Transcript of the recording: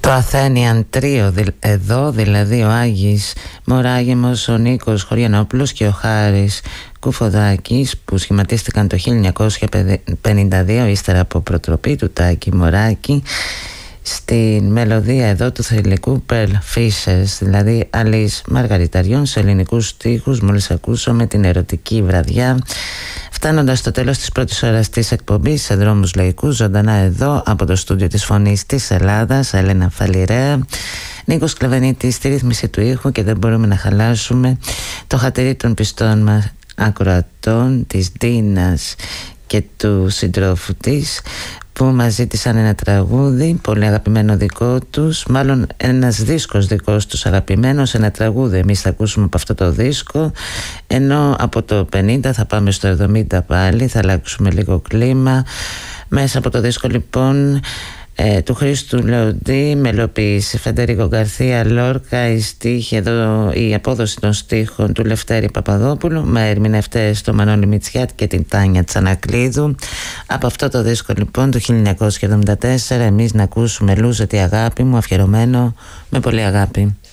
Το Athenian Trio εδώ, δηλαδή ο Άγης Μωράγεμος, ο Νίκος Χωριανόπουλος και ο Χάρης Κουφοδάκης, που σχηματίστηκαν το 1952 ύστερα από προτροπή του Τάκη Μωράκη, στην μελωδία εδώ του θρυλικού Pearl Fishers, δηλαδή Αλής Μαργαριταριών, σε ελληνικούς στίχους. Μόλις ακούσαμε την ερωτική βραδιά, φτάνοντας στο τέλος της πρώτης ώρας της εκπομπής σε δρόμους λαϊκούς, ζωντανά εδώ από το στούντιο της Φωνής της Ελλάδας. Έλενα Φαλιρέα, Νίκος Κλαβενίτης στη ρύθμιση του ήχου, και δεν μπορούμε να χαλάσουμε το χατήρι των πιστών μας ακροατών, της Ντίνας και του συντρόφου της, που μας ζήτησαν ένα τραγούδι πολύ αγαπημένο δικό τους, μάλλον ένας δίσκος δικός τους αγαπημένος, ένα τραγούδι εμείς θα ακούσουμε από αυτό το δίσκο, ενώ από το 50 θα πάμε στο 70 πάλι, θα αλλάξουμε λίγο κλίμα. Μέσα από το δίσκο λοιπόν του Χρήστου Λεοντή, μελοποίηση Φεντερίκο Γκαρθία Λόρκα, η στίχη εδώ, η απόδοση των στίχων του Λευτέρη Παπαδόπουλου, με ερμηνευτές το Μανώλη Μητσιάτ και την Τάνια Τσανακλίδου. Από αυτό το δίσκο λοιπόν του 1974 εμείς να ακούσουμε Λούζε τη αγάπη μου, αφιερωμένο με πολύ αγάπη.